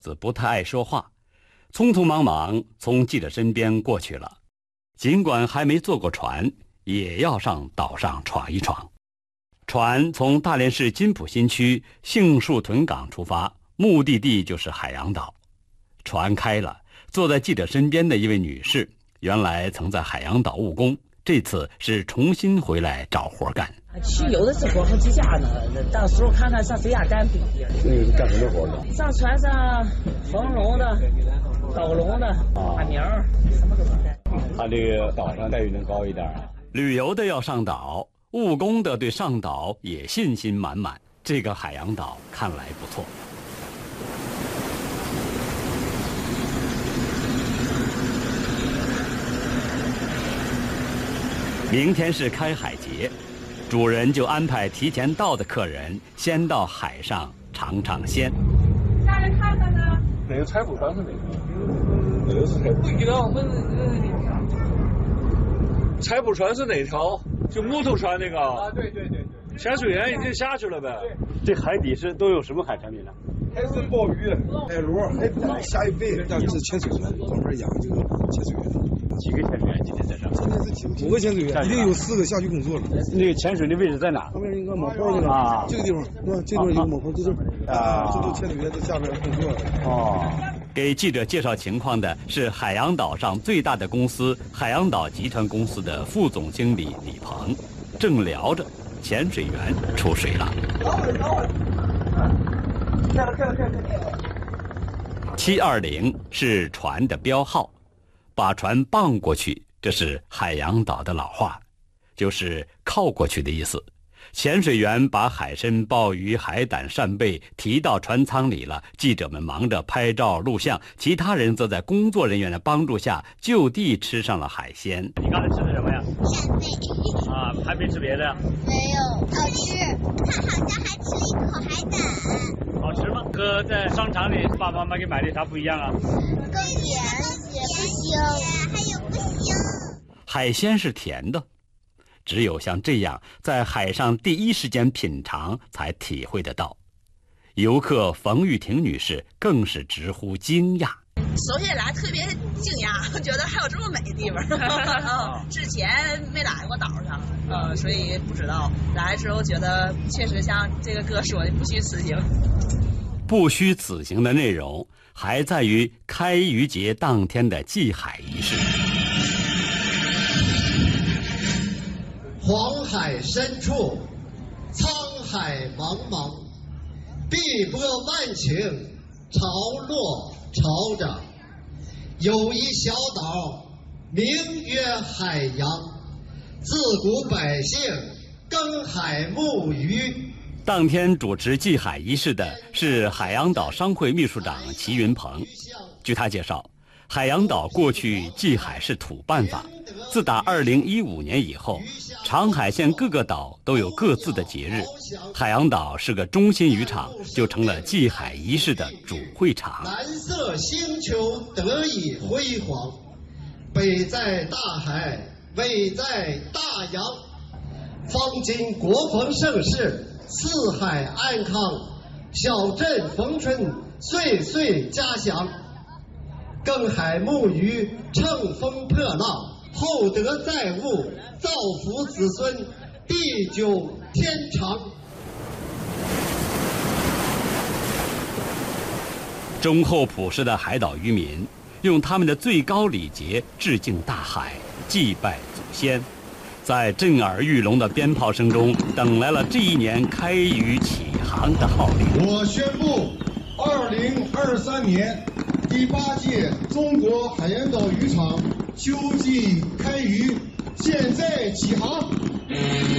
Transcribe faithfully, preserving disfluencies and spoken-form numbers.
子不太爱说话，匆匆忙忙从记者身边过去了。尽管还没坐过船，也要上岛上闯一闯。船从大连市金浦新区杏树屯港出发，目的地就是海洋岛。船开了，坐在记者身边的一位女士，原来曾在海洋岛务工，这次是重新回来找活干。 去有的是活好几家呢，到时候看看上谁家干地。 那个是干什么活的？ 上船上缝笼的、斗笼的、打苗，什么都能干。 他这个岛上待遇能高一点啊。 旅游的要上岛，务工的对上岛也信心满满。这个海洋岛看来不错。明天是开海节，主人就安排提前到的客人先到海上尝尝鲜。 家人看看呢？ 那个采捕船是哪个？那个是采捕。 不知道，我们采捕船是哪条？就木头船那个。 啊，对对对对。 潜水员已经下去了呗。这海底是都有什么海产品呢？ 还是鲍鱼、海螺、海胆、虾鱼贝。这是潜水船，专门养这个潜水员。 几个潜水员今天在上？ 今天是几五个潜水员，已经有四个下去工作了。 那个潜水的位置在哪？ 旁边一个冒泡那个啊， 这个地方，是吧？这地方有冒泡，这是啊，这都潜水员在下边工作。 哦。 给记者介绍情况的是海洋岛上最大的公司海洋岛集团公司的副总经理李鹏，正聊着，潜水员出水了。七二零是船的标号，把船傍过去，这是海洋岛的老话，就是靠过去的意思。潜水员把海参、鲍鱼、海胆、扇贝提到船舱里了，记者们忙着拍照录像，其他人则在工作人员的帮助下就地吃上了海鲜。 你刚才吃的什么呀？ 扇贝。 啊，还没吃别的呀？ 没有，好吃。他好像还吃了一口海胆。 好吃吗？和在商场里爸爸妈妈给买的啥不一样啊？ 更咸，也不腥，还有不腥。 海鲜是甜的。只有像这样在海上第一时间品尝才体会得到。游客冯玉婷女士更是直呼惊讶。 首先来特别惊讶，觉得还有这么美的地方。之前没来过岛上，呃，所以不知道。来之后觉得确实像这个哥说的不虚此行。 不虚此行的内容还在于开渔节当天的祭海仪式。 黄海深处，沧海茫茫，碧波万顷，潮落潮涨。有一小岛，名曰海洋，自古百姓耕海牧渔。 当天主持祭海仪式的是海洋岛商会秘书长齐云鹏。据他介绍，海洋岛过去祭海是土办法，自打二零一五年以后，长海县各个岛都有各自的节日，海洋岛是个中心渔场，就成了祭海仪式的主会场。 蓝色星球得以辉煌，北在大海，纬在大洋，方今国风盛世，四海安康，小镇逢春，岁岁嘉祥。耕海牧渔，乘风破浪，厚德载物，造福子孙，地久天长。 忠厚朴实的海岛渔民用他们的最高礼节致敬大海，祭拜祖先，在震耳欲聋的鞭炮声中等来了这一年开渔起航的号令。 我宣布二零二三年第八届中国海洋岛渔场秋季开渔现在起航。